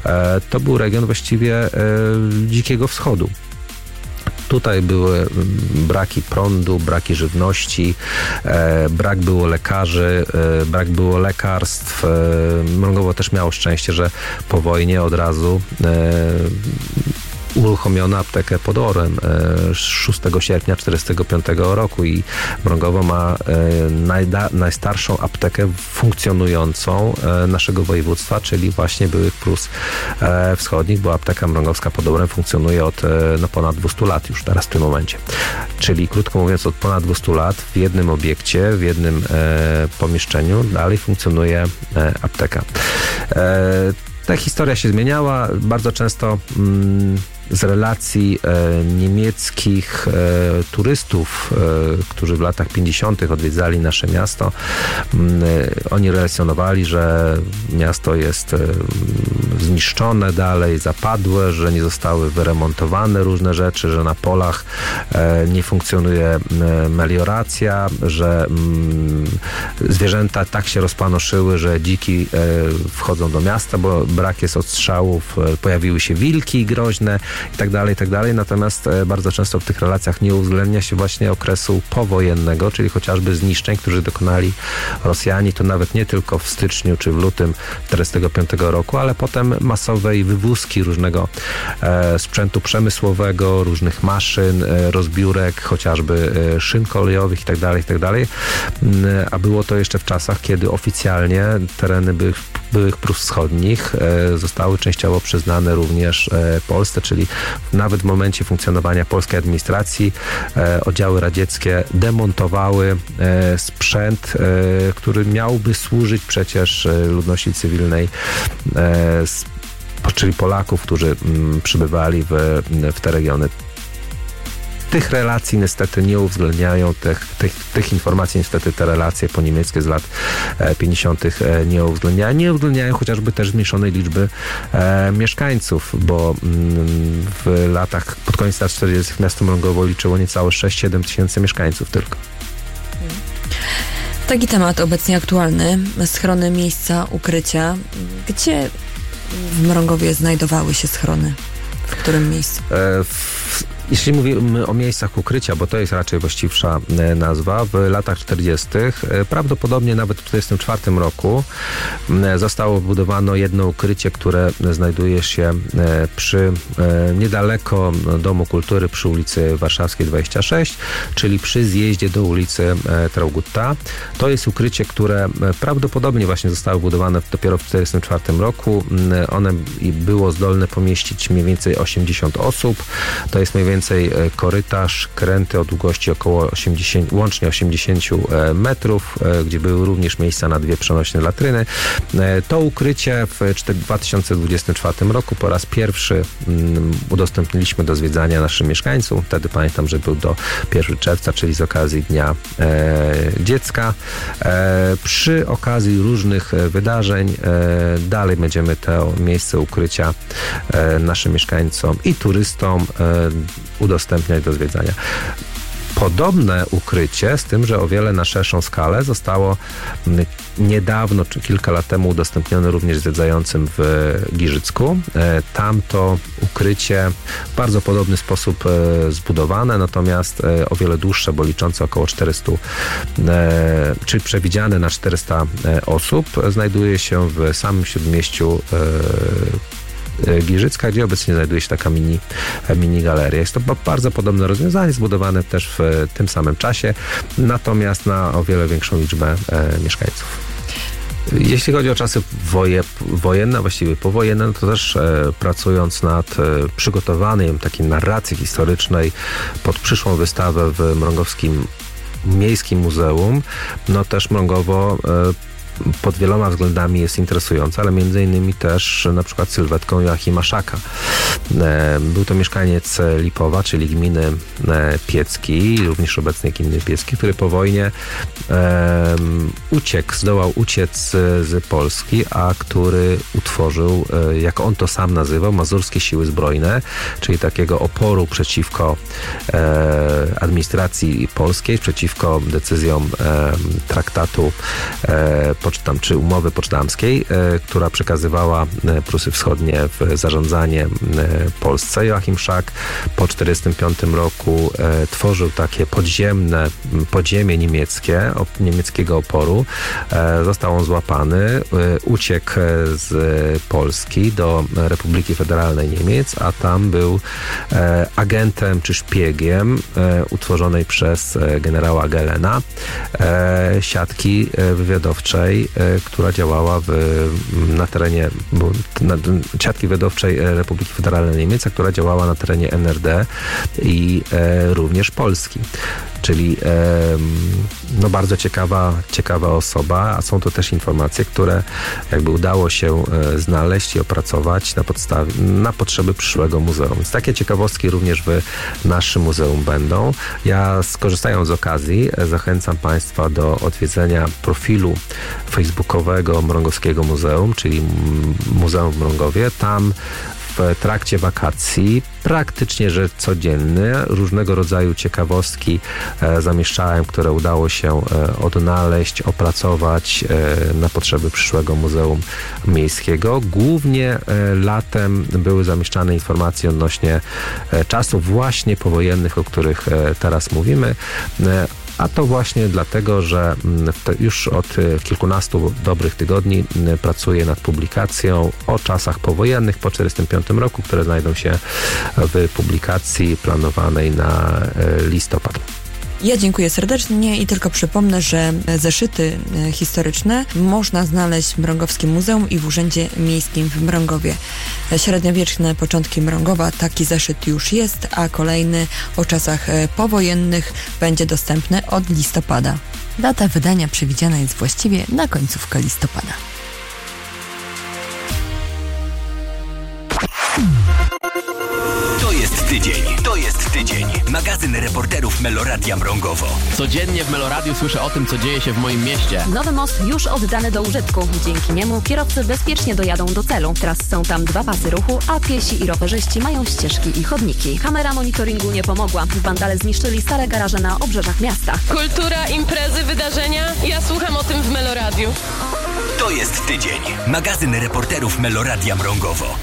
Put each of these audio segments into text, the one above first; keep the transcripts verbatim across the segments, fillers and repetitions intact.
to był region właściwie Dzikiego Wschodu. Tutaj były braki prądu, braki żywności, e, brak było lekarzy, e, brak było lekarstw. E, Mrągowo też miało szczęście, że po wojnie od razu e, uruchomiono aptekę pod Orłem szóstego sierpnia tysiąc dziewięćset czterdziestego piątego roku i Mrągowo ma najda, najstarszą aptekę funkcjonującą naszego województwa, czyli właśnie byłych Prus Wschodnich, bo apteka mrągowska pod Orłem funkcjonuje od no, ponad dwieście lat już teraz w tym momencie. Czyli krótko mówiąc od ponad dwieście lat w jednym obiekcie, w jednym e, pomieszczeniu dalej funkcjonuje e, apteka. E, Ta historia się zmieniała. Bardzo często mm, z relacji e, niemieckich e, turystów, e, którzy w latach pięćdziesiątych odwiedzali nasze miasto, mm, e, oni relacjonowali, że miasto jest e, zniszczone dalej, zapadłe, że nie zostały wyremontowane różne rzeczy, że na polach e, nie funkcjonuje e, melioracja, że mm, zwierzęta tak się rozpanoszyły, że dziki e, wchodzą do miasta, bo brak jest odstrzałów, e, pojawiły się wilki groźne i tak dalej, i tak dalej. Natomiast e, bardzo często w tych relacjach nie uwzględnia się właśnie okresu powojennego, czyli chociażby zniszczeń, którzy dokonali Rosjanie, to nawet nie tylko w styczniu czy w lutym tysiąc dziewięćset czterdziestego piątego roku, ale potem masowej wywózki różnego e, sprzętu przemysłowego, różnych maszyn, e, rozbiórek, chociażby e, szyn kolejowych i tak dalej, i tak dalej. A było to jeszcze w czasach, kiedy oficjalnie tereny były byłych Prus Wschodnich e, zostały częściowo przyznane również e, Polsce, czyli nawet w momencie funkcjonowania polskiej administracji e, oddziały radzieckie demontowały e, sprzęt, e, który miałby służyć przecież e, ludności cywilnej, e, z, czyli Polaków, którzy m, przybywali w, w te regiony. Tych relacji niestety nie uwzględniają, tych, tych, tych informacji niestety te relacje poniemieckie z lat pięćdziesiątych nie uwzględniają. Nie uwzględniają chociażby też zmniejszonej liczby e, mieszkańców, bo mm, w latach, pod koniec lat czterdziestych miasto Mrągowo liczyło niecałe sześć siedem tysięcy mieszkańców tylko. Taki temat obecnie aktualny. Schrony, miejsca ukrycia. Gdzie w Mrągowie znajdowały się schrony? W którym miejscu? E, w, Jeśli mówimy o miejscach ukrycia, bo to jest raczej właściwsza nazwa, w latach czterdziestych, prawdopodobnie nawet w czterdziestym czwartym roku zostało wybudowano jedno ukrycie, które znajduje się przy niedaleko Domu Kultury przy ulicy Warszawskiej dwadzieścia sześć, czyli przy zjeździe do ulicy Traugutta. To jest ukrycie, które prawdopodobnie właśnie zostało budowane dopiero w czterdziestym czwartym roku. One było zdolne pomieścić mniej więcej osiemdziesiąt osób. To jest mniej więcej korytarz, kręty o długości około osiemdziesiąt, łącznie osiemdziesiąt metrów, gdzie były również miejsca na dwie przenośne latryny. To ukrycie w dwa tysiące dwudziestym czwartym roku po raz pierwszy udostępniliśmy do zwiedzania naszym mieszkańcom. Wtedy pamiętam, że był do pierwszego czerwca, czyli z okazji Dnia e, Dziecka. E, przy okazji różnych wydarzeń e, dalej będziemy to miejsce ukrycia e, naszym mieszkańcom i turystom e, udostępniać do zwiedzania. Podobne ukrycie, z tym, że o wiele na szerszą skalę, zostało niedawno, czy kilka lat temu udostępnione również zwiedzającym w Giżycku. Tam to ukrycie w bardzo podobny sposób zbudowane, natomiast o wiele dłuższe, bo liczące około czterysta, czyli przewidziane na czterysta osób, znajduje się w samym śródmieściu Giżycka, gdzie obecnie znajduje się taka mini, mini galeria. Jest to bardzo podobne rozwiązanie, zbudowane też w tym samym czasie, natomiast na o wiele większą liczbę e, mieszkańców. Jeśli chodzi o czasy woje, wojenne, właściwie powojenne, no to też e, pracując nad e, przygotowaniem takiej narracji historycznej pod przyszłą wystawę w Mrągowskim Miejskim Muzeum, no też Mrągowo e, pod wieloma względami jest interesująca, ale między innymi też na przykład sylwetką Joachima Szaka. Był to mieszkaniec Lipowa, czyli gminy Piecki, również obecnej gminy Piecki, który po wojnie um, uciekł, zdołał uciec z Polski, a który utworzył, jak on to sam nazywał, Mazurskie Siły Zbrojne, czyli takiego oporu przeciwko e, administracji polskiej, przeciwko decyzjom e, traktatu e, pocztam, czy umowy poczdamskiej, która przekazywała Prusy Wschodnie w zarządzanie Polsce. Joachim Schack po czterdziestym piątym roku tworzył takie podziemne, podziemie niemieckie, niemieckiego oporu. Został on złapany, uciekł z Polski do Republiki Federalnej Niemiec, a tam był agentem czy szpiegiem utworzonej przez generała Gelena siatki wywiadowczej, która działała w, na terenie na, siatki wywiadowczej Republiki Federalnej Niemiec, która działała na terenie N R D i e, również Polski. Czyli e, no bardzo ciekawa, ciekawa osoba, a są to też informacje, które jakby udało się e, znaleźć i opracować na podstawie, na potrzeby przyszłego muzeum. Więc takie ciekawostki również w naszym muzeum będą. Ja, skorzystając z okazji, e, zachęcam Państwa do odwiedzenia profilu facebookowego Mrągowskiego Muzeum, czyli Muzeum w Mrągowie. Tam w trakcie wakacji, praktycznie rzecz codziennie, różnego rodzaju ciekawostki e, zamieszczałem, które udało się e, odnaleźć, opracować e, na potrzeby przyszłego Muzeum Miejskiego. Głównie e, latem były zamieszczane informacje odnośnie e, czasów właśnie powojennych, o których e, teraz mówimy. E, A to właśnie dlatego, że już od kilkunastu dobrych tygodni pracuję nad publikacją o czasach powojennych po czterdziestym piątym roku, które znajdą się w publikacji planowanej na listopad. Ja dziękuję serdecznie i tylko przypomnę, że zeszyty historyczne można znaleźć w Mrągowskim Muzeum i w Urzędzie Miejskim w Mrągowie. Średniowieczne początki Mrągowa, taki zeszyt już jest, a kolejny o czasach powojennych będzie dostępny od listopada. Data wydania przewidziana jest właściwie na końcówkę listopada. To jest tydzień, to jest tydzień. Magazyn reporterów Meloradia Mrągowo. Codziennie w Meloradiu słyszę o tym, co dzieje się w moim mieście. Nowy most już oddany do użytku. Dzięki niemu kierowcy bezpiecznie dojadą do celu. Teraz są tam dwa pasy ruchu, a piesi i rowerzyści mają ścieżki i chodniki. Kamera monitoringu nie pomogła. Wandale zniszczyli stare garaże na obrzeżach miasta. Kultura, imprezy, wydarzenia. Ja słucham o tym w Meloradiu. To jest tydzień. Magazyn reporterów Meloradia Mrągowo.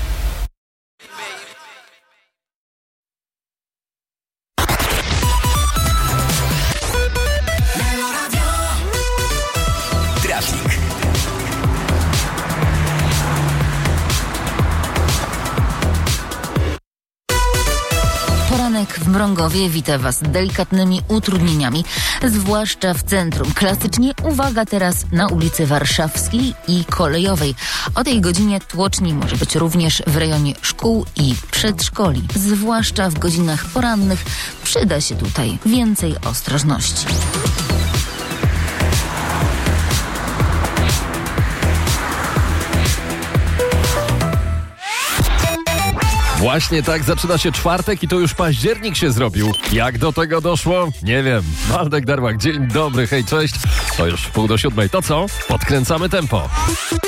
Poranek w Mrągowie wita Was delikatnymi utrudnieniami, zwłaszcza w centrum. Klasycznie uwaga teraz na ulicy Warszawskiej i Kolejowej. O tej godzinie tłoczniej może być również w rejonie szkół i przedszkoli. Zwłaszcza w godzinach porannych przyda się tutaj więcej ostrożności. Właśnie tak zaczyna się czwartek i to już październik się zrobił. Jak do tego doszło? Nie wiem. Waldek Darłak, dzień dobry, hej, cześć. To już w pół do siódmej. To co? Podkręcamy tempo.